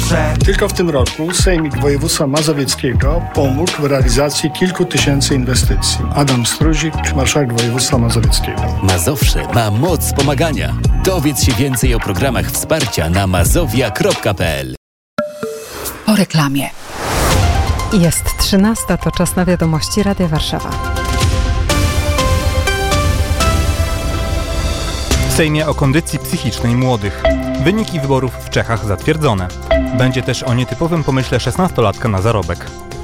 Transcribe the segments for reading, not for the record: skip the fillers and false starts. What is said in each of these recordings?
Mazowsze. Tylko w tym roku Sejmik Województwa Mazowieckiego pomógł w realizacji kilku tysięcy inwestycji. Adam Struzik, marszałek województwa mazowieckiego. Mazowsze ma moc pomagania. Dowiedz się więcej o programach wsparcia na mazowia.pl. Po reklamie. Jest 13, to czas na wiadomości Radia Warszawa. W Sejmie o kondycji psychicznej młodych. Wyniki wyborów w Czechach zatwierdzone. Będzie też o nietypowym pomyśle 16-latka na zarobek.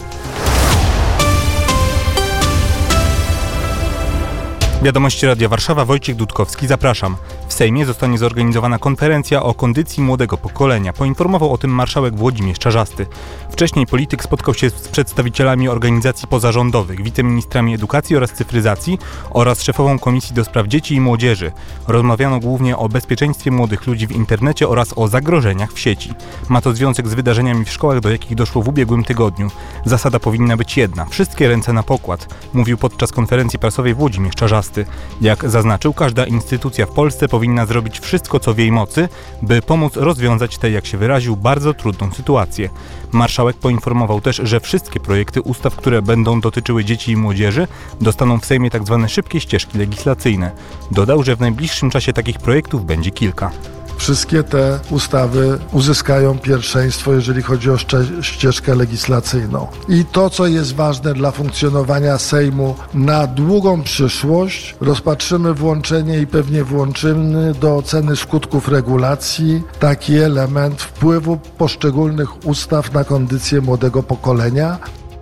Wiadomości Radia Warszawa, Wojciech Dudkowski, zapraszam. W Sejmie zostanie zorganizowana konferencja o kondycji młodego pokolenia. Poinformował o tym marszałek Włodzimierz Czarzasty. Wcześniej polityk spotkał się z przedstawicielami organizacji pozarządowych, wiceministrami edukacji oraz cyfryzacji oraz szefową Komisji do Spraw Dzieci i Młodzieży. Rozmawiano głównie o bezpieczeństwie młodych ludzi w internecie oraz o zagrożeniach w sieci. Ma to związek z wydarzeniami w szkołach, do jakich doszło w ubiegłym tygodniu. Zasada powinna być jedna. Wszystkie ręce na pokład, mówił podczas konferencji prasowej Włodzimierz Czarzasty. Jak zaznaczył, każda instytucja w Polsce powinna zrobić wszystko, co w jej mocy, by pomóc rozwiązać tę, jak się wyraził, bardzo trudną sytuację. Marszałek poinformował też, że wszystkie projekty ustaw, które będą dotyczyły dzieci i młodzieży, dostaną w Sejmie tzw. szybkie ścieżki legislacyjne. Dodał, że w najbliższym czasie takich projektów będzie kilka. Wszystkie te ustawy uzyskają pierwszeństwo, jeżeli chodzi o ścieżkę legislacyjną. I to, co jest ważne dla funkcjonowania Sejmu na długą przyszłość, rozpatrzymy włączenie i pewnie włączymy do oceny skutków regulacji taki element wpływu poszczególnych ustaw na kondycję młodego pokolenia.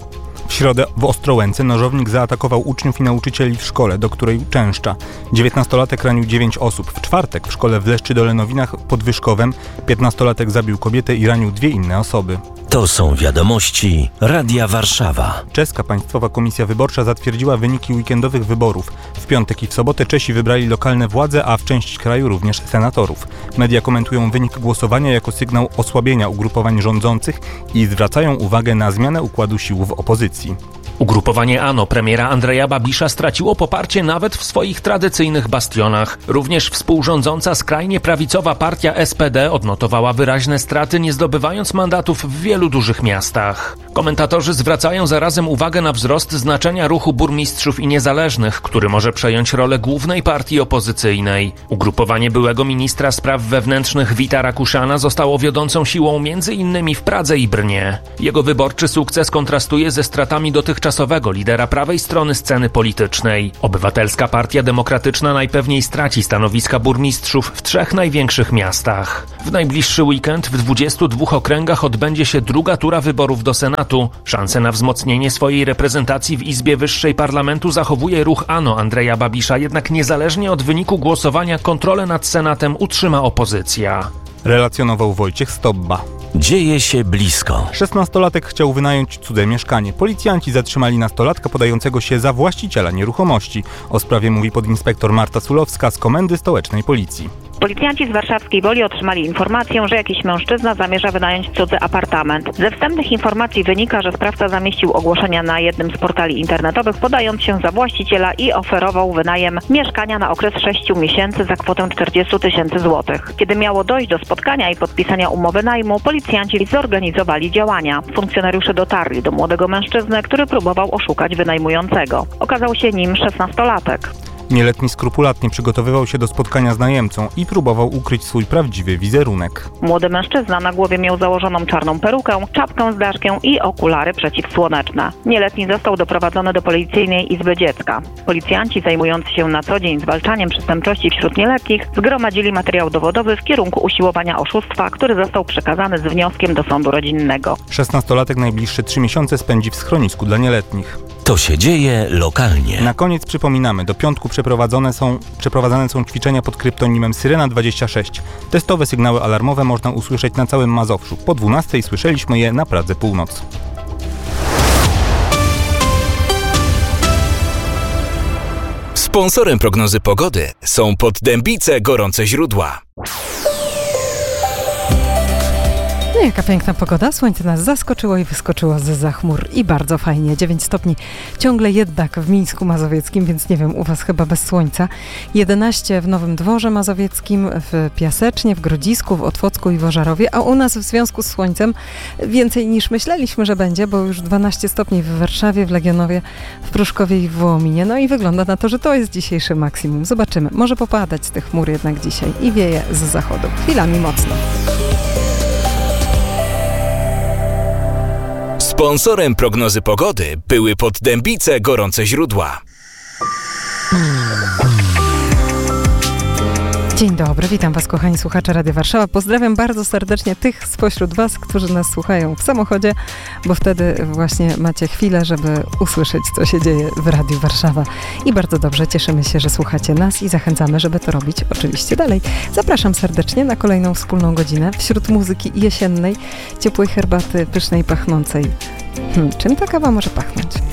W środę w Ostrołęce nożownik zaatakował uczniów i nauczycieli w szkole, do której uczęszcza. 19-latek ranił 9 osób. W czwartek w szkole w Leszczy-Dolenowinach pod Wyszkowem 15-latek zabił kobietę i ranił 2 inne osoby. To są wiadomości Radia Warszawa. Czeska Państwowa Komisja Wyborcza zatwierdziła wyniki weekendowych wyborów. W piątek i w sobotę Czesi wybrali lokalne władze, a w części kraju również senatorów. Media komentują wynik głosowania jako sygnał osłabienia ugrupowań rządzących i zwracają uwagę na zmianę układu sił w opozycji. Ugrupowanie ANO premiera Andreja Babisza straciło poparcie nawet w swoich tradycyjnych bastionach. Również współrządząca skrajnie prawicowa partia SPD odnotowała wyraźne straty, nie zdobywając mandatów w wielu dużych miastach. Komentatorzy zwracają zarazem uwagę na wzrost znaczenia ruchu burmistrzów i niezależnych, który może przejąć rolę głównej partii opozycyjnej. Ugrupowanie byłego ministra spraw wewnętrznych Wita Rakuszana zostało wiodącą siłą m.in. w Pradze i Brnie. Jego wyborczy sukces kontrastuje ze stratami dotychczasowego lidera prawej strony sceny politycznej. Obywatelska Partia Demokratyczna najpewniej straci stanowiska burmistrzów w 3 największych miastach. W najbliższy weekend w 22 okręgach odbędzie się druga tura wyborów do Senatu. Szansę na wzmocnienie swojej reprezentacji w Izbie Wyższej Parlamentu zachowuje ruch ANO Andreja Babisza, jednak niezależnie od wyniku głosowania kontrolę nad Senatem utrzyma opozycja. Relacjonował Wojciech Stobba. Dzieje się blisko. 16-latek chciał wynająć cudze mieszkanie. Policjanci zatrzymali nastolatka podającego się za właściciela nieruchomości. O sprawie mówi podinspektor Marta Sulowska z Komendy Stołecznej Policji. Policjanci z warszawskiej Woli otrzymali informację, że jakiś mężczyzna zamierza wynająć cudzy apartament. Ze wstępnych informacji wynika, że sprawca zamieścił ogłoszenia na jednym z portali internetowych, podając się za właściciela i oferował wynajem mieszkania na okres 6 miesięcy za kwotę 40 000 złotych. Kiedy miało dojść do spotkania i podpisania umowy najmu, policjanci zorganizowali działania. Funkcjonariusze dotarli do młodego mężczyzny, który próbował oszukać wynajmującego. Okazał się nim 16-latek. Nieletni skrupulatnie przygotowywał się do spotkania z najemcą i próbował ukryć swój prawdziwy wizerunek. Młody mężczyzna na głowie miał założoną czarną perukę, czapkę z daszkiem i okulary przeciwsłoneczne. Nieletni został doprowadzony do Policyjnej Izby Dziecka. Policjanci zajmujący się na co dzień zwalczaniem przestępczości wśród nieletnich zgromadzili materiał dowodowy w kierunku usiłowania oszustwa, który został przekazany z wnioskiem do sądu rodzinnego. 16-latek najbliższe 3 miesiące spędzi w schronisku dla nieletnich. To się dzieje lokalnie. Na koniec przypominamy, do piątku przeprowadzane są ćwiczenia pod kryptonimem Syrena 26. Testowe sygnały alarmowe można usłyszeć na całym Mazowszu. Po 12:00 słyszeliśmy je na Pradze Północ. Sponsorem prognozy pogody są Poddębice Gorące Źródła. Jaka piękna pogoda. Słońce nas zaskoczyło i wyskoczyło zza chmur i bardzo fajnie. 9 stopni ciągle jednak w Mińsku Mazowieckim, więc nie wiem, u was chyba bez słońca. 11 w Nowym Dworze Mazowieckim, w Piasecznie, w Grodzisku, w Otwocku i w Ożarowie, a u nas w związku z słońcem więcej niż myśleliśmy, że będzie, bo już 12 stopni w Warszawie, w Legionowie, w Pruszkowie i w Wołominie. No i wygląda na to, że to jest dzisiejszy maksimum. Zobaczymy. Może popadać z tych chmur jednak dzisiaj i wieje z zachodu. Chwilami mocno. Sponsorem prognozy pogody były Poddębice Gorące Źródła. Dzień dobry, witam was kochani słuchacze Radia Warszawa. Pozdrawiam bardzo serdecznie tych spośród was, którzy nas słuchają w samochodzie, bo wtedy właśnie macie chwilę, żeby usłyszeć, co się dzieje w Radiu Warszawa. I bardzo dobrze, cieszymy się, że słuchacie nas i zachęcamy, żeby to robić oczywiście dalej. Zapraszam serdecznie na kolejną wspólną godzinę wśród muzyki jesiennej, ciepłej herbaty, pysznej, pachnącej. Czym ta kawa może pachnąć?